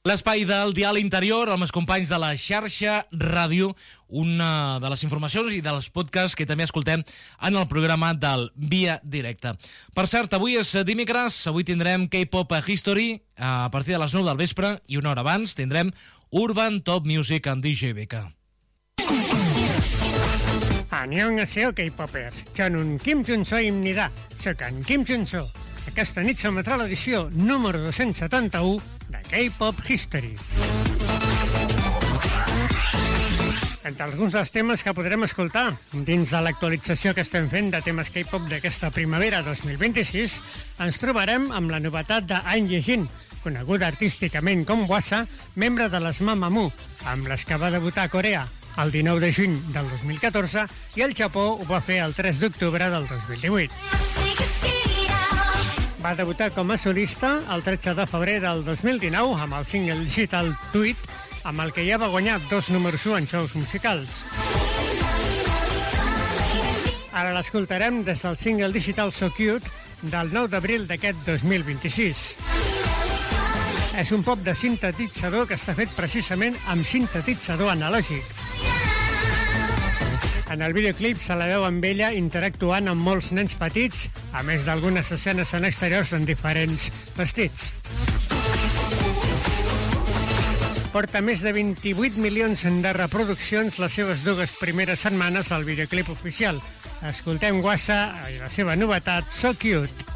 L'espai del dial interior amb els companys de la xarxa ràdio, una de les informacions i dels podcasts que també escoltem en el programa del Via Directa. Per cert, avui és dimecres, avui tindrem K-Pop History a partir de les 9 del vespre i una hora abans tindrem Urban Top Music amb DJ Beka. 안녕하세요, K-Popers. 저는 김준서입니다. Soc en Kim Junso. Aquesta nit s'emetrà l'edició número 271 de K-Pop History. Entre alguns dels temes que podrem escoltar dins de l'actualització que estem fent de temes K-Pop d'aquesta primavera 2026, ens trobarem amb la novetat de Ain Ye-jin, coneguda artísticament com Wasa, membre de les Mamamoo, amb les que va debutar a Corea el 19 de juny del 2014 i el Japó ho va fer el 3 d'octubre del 2018. Va debutar com a solista el 13 de febrer del 2019 amb el single digital Tweet, amb el que ja va guanyar 2 números 1 en shows musicals. Ara l'escoltarem des del single digital So Cute del 9 d'abril d'aquest 2026. És un pop de sintetitzador que està fet precisament amb sintetitzador analògic. En el videoclip se la veu amb ella interactuant amb molts nens petits, a més d'algunes escenes en exteriors en diferents vestits. Porta més de 28 milions de reproduccions les seves 2 primeres setmanes al videoclip oficial. Escoltem Wasa i la seva novetat So Cute.